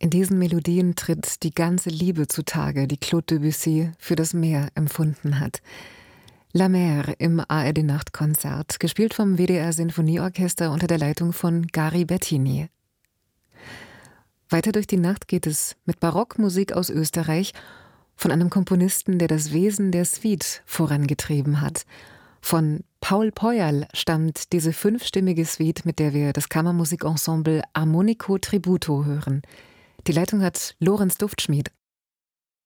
In diesen Melodien tritt die ganze Liebe zutage, die Claude Debussy für das Meer empfunden hat. La Mer im ARD-Nachtkonzert, gespielt vom WDR-Sinfonieorchester unter der Leitung von Gary Bertini. Weiter durch die Nacht geht es mit Barockmusik aus Österreich, von einem Komponisten, der das Wesen der Suite vorangetrieben hat. Von Paul Peuerl stammt diese 5-stimmige Suite, mit der wir das Kammermusikensemble Armonico Tributo hören. Die Leitung hat Lorenz Duftschmied.